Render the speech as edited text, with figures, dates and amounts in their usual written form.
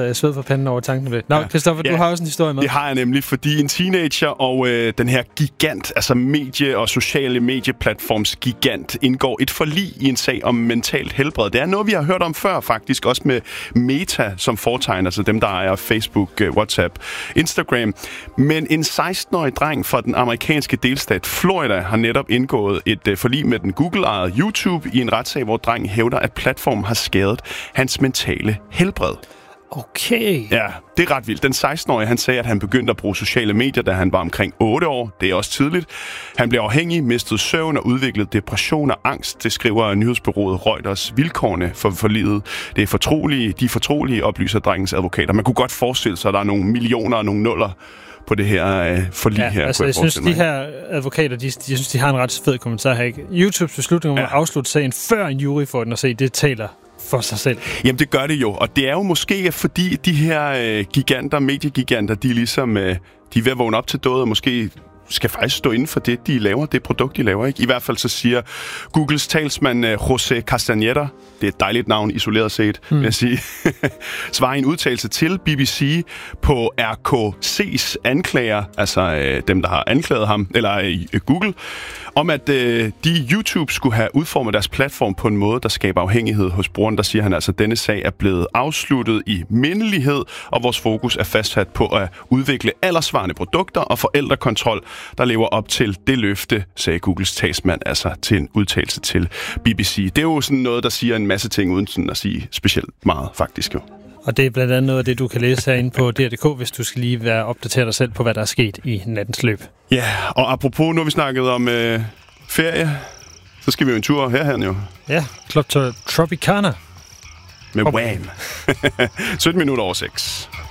sved på panden over tanken ved. Nå, Christoffer, du har også en historie med. Det har jeg nemlig, fordi en teenager og den her gigant, altså medie- og sociale medieplatforms gigant, indgår et forlig i en sag om mentalt helbred. Det er noget, vi har hørt om før faktisk, også med Meta som foretegner, altså dem, der ejer Facebook, WhatsApp, Instagram. Men en 16-årig dreng fra den amerikanske delstat Florida har netop indgået et forlig med den Google-ejede YouTube i en retssag, hvor drengen hævder, at platformen har skadet hans mentale helbred. Okay. Ja, det er ret vildt. Den 16-årige, han sagde, at han begyndte at bruge sociale medier, da han var omkring 8 år. Det er også tidligt. Han blev afhængig, mistede søvn og udviklede depression og angst. Det skriver nyhedsbureauet Reuters. Vilkårene for forliget. Det er fortrolige. De er fortrolige, oplyser drengens advokater. Man kunne godt forestille sig, at der er nogle millioner og nogle nuller på det her forlig her. Altså, jeg synes, de her advokater, jeg synes, de har en ret fed kommentar her. Ikke? YouTubes beslutning om at afslutte sagen, før en jury får den at se, det taler for sig selv. Jamen, det gør det jo. Og det er jo måske, fordi de her giganter, mediegiganter, de ligesom, de er ved at vågne op til død, og måske skal faktisk stå inden for det, de laver, det produkt, de laver. Ikke? I hvert fald så siger Googles talsmand José Castañeda, det er et dejligt navn, isoleret set, vil jeg sige, svarer en udtalelse til BBC på RKC's anklager, altså dem, der har anklaget ham, eller Google, om at de YouTube skulle have udformet deres platform på en måde, der skaber afhængighed hos brugeren. Der siger han altså, at denne sag er blevet afsluttet i mindelighed, og vores fokus er fastsat på at udvikle alderssvarende produkter og forældrekontrol, der lever op til det løfte, sagde Googles talsmand, altså til en udtalelse til BBC. Det er jo sådan noget, der siger en masse ting, uden sådan at sige specielt meget, faktisk jo. Og det er blandt andet noget af det, du kan læse herinde på DR.dk, hvis du skal lige være opdateret dig selv på, hvad der er sket i nattens løb. Ja, og apropos, nu har vi snakket om ferie, så skal vi jo en tur herhen jo. Ja, Club Tropicana. Med Wham! 17 minutter over 6.